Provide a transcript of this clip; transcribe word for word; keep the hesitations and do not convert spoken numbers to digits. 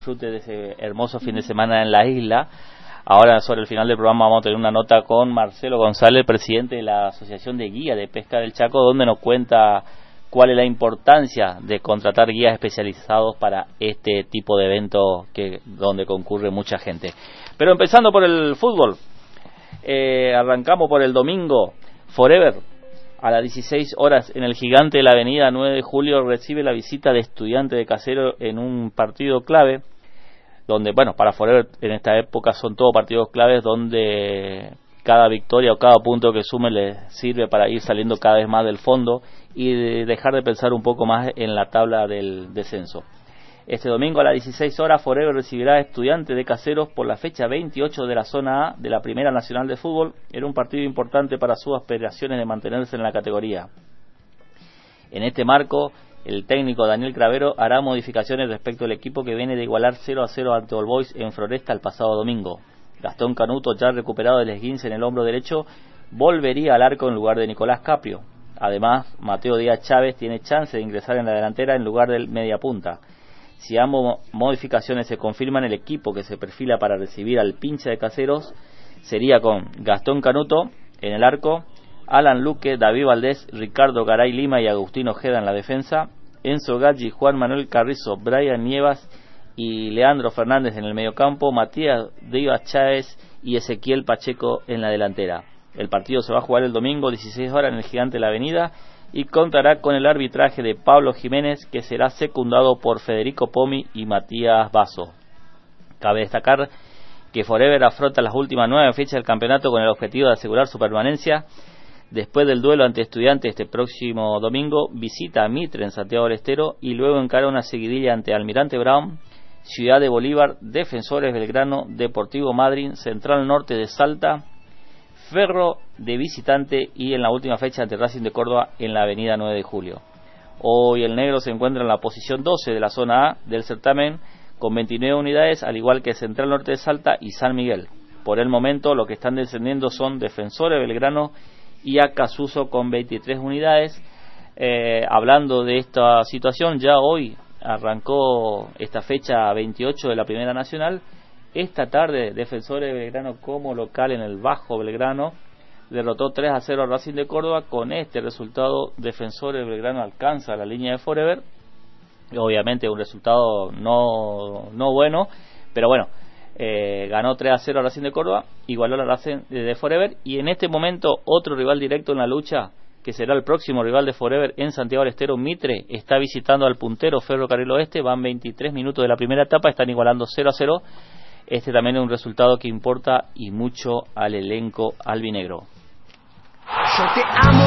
Disfrute de ese hermoso fin de semana en la isla. Ahora, sobre el final del programa, vamos a tener una nota con Marcelo González, presidente de la Asociación de Guía de Pesca del Chaco, donde nos cuenta cuál es la importancia de contratar guías especializados para este tipo de evento que donde concurre mucha gente. Pero empezando por el fútbol, eh, arrancamos por el domingo. Forever, a las dieciséis horas, en el Gigante de la Avenida nueve de julio, recibe la visita de Estudiantes de Caseros en un partido clave, donde, bueno, para Forever en esta época son todos partidos claves donde cada victoria o cada punto que sume le sirve para ir saliendo cada vez más del fondo y de dejar de pensar un poco más en la tabla del descenso. Este domingo a las dieciséis horas, Forever recibirá a Estudiantes de Caseros por la fecha veintiocho de la zona A de la Primera Nacional de Fútbol. Era un partido importante para sus aspiraciones de mantenerse en la categoría. En este marco, el técnico Daniel Cravero hará modificaciones respecto al equipo que viene de igualar cero a cero ante All Boys en Floresta el pasado domingo. Gastón Canuto, ya recuperado del esguince en el hombro derecho, volvería al arco en lugar de Nicolás Caprio. Además, Mateo Díaz Chávez tiene chance de ingresar en la delantera en lugar del mediapunta. Si ambas modificaciones se confirman, el equipo que se perfila para recibir al pincha de Caseros sería con Gastón Canuto en el arco, Alan Luque, David Valdés, Ricardo Garay Lima y Agustín Ojeda en la defensa, Enzo Gaggi, Juan Manuel Carrizo, Brian Nievas y Leandro Fernández en el mediocampo, Matías Díaz Chávez y Ezequiel Pacheco en la delantera. El partido se va a jugar el domingo dieciséis horas en el Gigante de la Avenida y contará con el arbitraje de Pablo Jiménez, que será secundado por Federico Pomi y Matías Basso. Cabe destacar que Forever afronta las últimas nueve fechas del campeonato con el objetivo de asegurar su permanencia. Después del duelo ante Estudiantes este próximo domingo, visita a Mitre en Santiago del Estero y luego encara una seguidilla ante Almirante Brown, Ciudad de Bolívar, Defensores Belgrano, Deportivo Madryn, Central Norte de Salta, Ferro de visitante y en la última fecha ante Racing de Córdoba en la avenida nueve de julio. Hoy el negro se encuentra en la posición doce de la zona A del certamen con veintinueve unidades, al igual que Central Norte de Salta y San Miguel. Por el momento los que están descendiendo son Defensores Belgrano y Acasuso con veintitrés unidades. Eh, hablando de esta situación, ya hoy arrancó esta fecha veintiocho de la Primera Nacional. Esta tarde, Defensores de Belgrano como local en el Bajo Belgrano derrotó tres a cero a Racing de Córdoba. Con este resultado, Defensores de Belgrano alcanza la línea de Forever. Obviamente un resultado no, no bueno, pero bueno, eh, ganó tres a cero a Racing de Córdoba, igualó a la Racing de Forever, y en este momento otro rival directo en la lucha, que será el próximo rival de Forever en Santiago del Estero, Mitre, está visitando al puntero Ferrocarril Oeste. Van veintitrés minutos de la primera etapa, están igualando cero a cero. Este también es un resultado que importa y mucho al elenco albinegro. Yo te amo.